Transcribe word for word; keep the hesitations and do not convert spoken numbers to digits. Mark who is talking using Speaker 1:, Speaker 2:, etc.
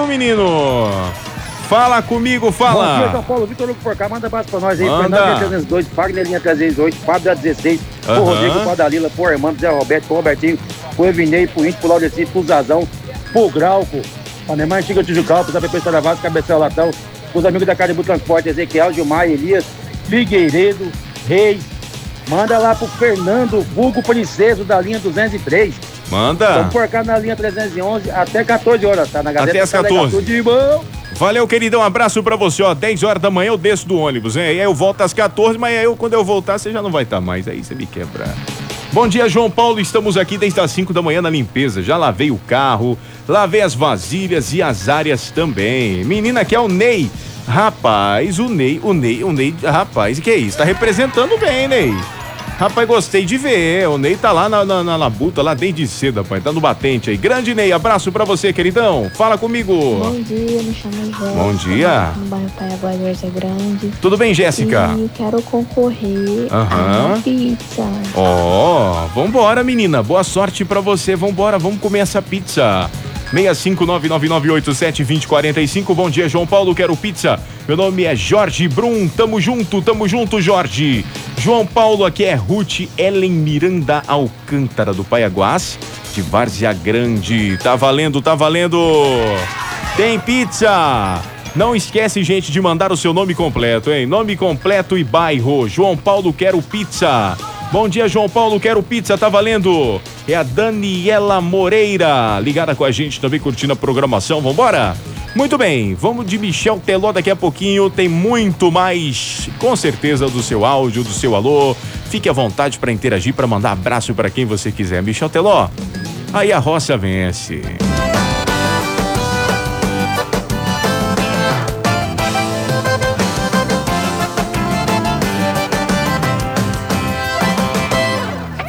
Speaker 1: comigo, menino. Fala comigo, fala.
Speaker 2: Bom dia, São Paulo. Vitor Hugo por cá, manda abraço pra nós aí.
Speaker 1: Manda.
Speaker 2: Fernando trezentos e dois, Fagner linha trezentos e oito, Fábio da dezesseis,
Speaker 1: Aham.
Speaker 2: o Rodrigo, pro Adalila, pro Armando, Zé Roberto, pro Robertinho, pro Evinei, pro Índio, pro Laudeci, pro Zazão, pro Grauco, pra Neymar Chica Tijucal, pro Zé Pessoa da Vaz, Cabecel Latão, pros amigos da Caribu Transporte, Ezequiel, Gilmar, Elias, Figueiredo, Reis. Manda lá pro Fernando Vulgo Princeso da linha duzentos e três.
Speaker 1: Manda.
Speaker 2: Vamos por cá na linha trezentos e onze até quatorze horas, tá? Na Gazeta.
Speaker 1: Até às
Speaker 2: tá legal,
Speaker 1: quatorze.
Speaker 2: tudo de bom.
Speaker 1: Valeu, queridão. Um abraço pra você, ó. dez horas da manhã eu desço do ônibus, hein? Aí eu volto às quatorze, mas aí eu, quando eu voltar, você já não vai estar mais. Aí você me quebra. Bom dia, João Paulo. Estamos aqui desde as cinco da manhã na limpeza. Já lavei o carro, lavei as vasilhas e as áreas também. Menina, aqui é o Ney. Rapaz, o Ney, o Ney, o Ney, rapaz, que é isso? Tá representando bem, Ney. Rapaz, gostei de ver. O Ney tá lá na, na, na labuta, lá desde cedo, rapaz. Tá no batente aí. Grande Ney, abraço pra você, queridão. Fala comigo.
Speaker 3: Bom dia, me chamo Jéssica.
Speaker 1: Bom dia.
Speaker 3: No bairro Paiaguá de Várzea Grande.
Speaker 1: Tudo bem, Jéssica?
Speaker 3: E eu quero concorrer
Speaker 1: Aham.
Speaker 3: a pizza.
Speaker 1: Ó, oh, vambora, menina. Boa sorte pra você. Vambora, vamos comer essa pizza. seis cinco nove nove nove oito sete dois zero quatro cinco. Bom dia, João Paulo, quero pizza. Meu nome é Jorge Brum, tamo junto, tamo junto, Jorge. João Paulo, aqui é Ruth Ellen Miranda Alcântara do Paiaguás, de Várzea Grande. Tá valendo, tá valendo. Tem pizza. Não esquece, gente, de mandar o seu nome completo, hein? Nome completo e bairro. João Paulo, quero pizza. Bom dia, João Paulo, quero pizza, tá valendo. É a Daniela Moreira, ligada com a gente também, curtindo a programação, vambora? Muito bem, vamos de Michel Teló daqui a pouquinho, tem muito mais, com certeza, do seu áudio, do seu alô. Fique à vontade para interagir, para mandar abraço para quem você quiser. Michel Teló, aí a roça vence.